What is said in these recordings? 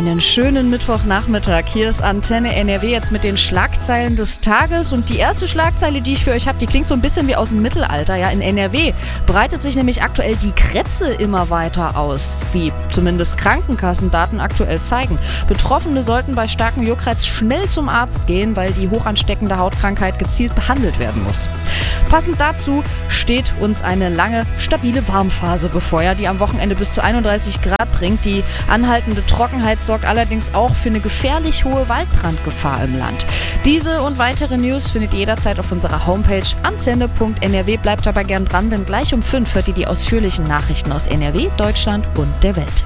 Einen schönen Mittwochnachmittag. Hier ist Antenne NRW jetzt mit den Schlagzeilen des Tages. Und die erste Schlagzeile, die ich für euch habe, die klingt so ein bisschen wie aus dem Mittelalter. Ja, in NRW breitet sich nämlich aktuell die Krätze immer weiter aus, wie zumindest Krankenkassendaten aktuell zeigen. Betroffene sollten bei starkem Juckreiz schnell zum Arzt gehen, weil die hochansteckende Hautkrankheit gezielt behandelt werden muss. Passend dazu steht uns eine lange, stabile Warmphase bevor, ja, die am Wochenende bis zu 31 Grad bringt. Die anhaltende Trockenheit sorgt allerdings auch für eine gefährlich hohe Waldbrandgefahr im Land. Diese und weitere News findet ihr jederzeit auf unserer Homepage antenne.nrw. Bleibt aber gern dran, denn gleich um 5 hört ihr die ausführlichen Nachrichten aus NRW, Deutschland und der Welt.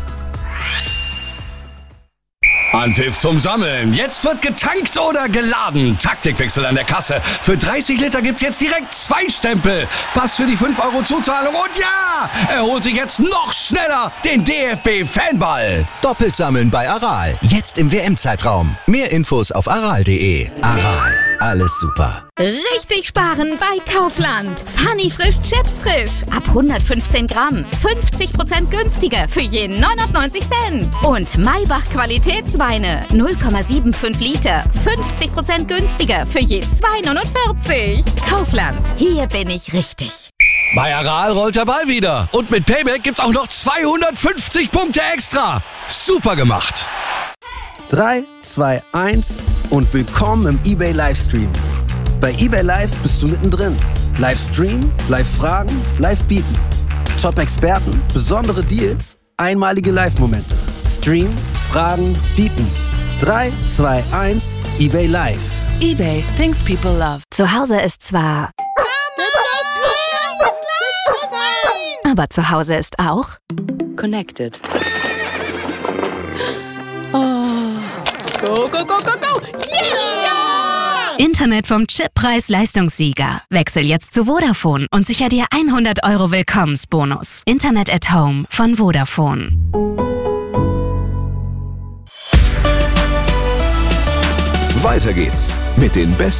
Anpfiff zum Sammeln. Jetzt wird getankt oder geladen. Taktikwechsel an der Kasse. Für 30 Liter gibt's jetzt direkt 2 Stempel. Pass für die 5 € Zuzahlung und ja, er holt sich jetzt noch schneller den DFB-Fanball. Doppelt sammeln bei Aral. Jetzt im WM-Zeitraum. Mehr Infos auf aral.de. Aral. Alles super. Richtig sparen bei Kaufland. Funny frisch Chips frisch. Ab 115 Gramm. 50% günstiger für je 99 Cent. Und Maybach Qualitätsweine. 0,75 Liter. 50% günstiger für je 2,49. Kaufland. Hier bin ich richtig. Bei Aral rollt der Ball wieder. Und mit Payback gibt's auch noch 250 Punkte extra. Super gemacht. 3, 2, 1 und willkommen im eBay Livestream. Bei eBay Live bist du mittendrin. Livestream, Live-Fragen, Live-Bieten. Top-Experten, besondere Deals, einmalige Live-Momente. Stream, Fragen, Bieten. 3, 2, 1, eBay Live. eBay, things people love. Zu Hause ist zwar... Aber zu Hause ist auch... Connected. Go, go, go, go, go! Yeah! Internet vom Chip-Preis-Leistungssieger. Wechsel jetzt zu Vodafone und sicher dir 100 € Willkommensbonus. Internet at Home von Vodafone. Weiter geht's mit den besten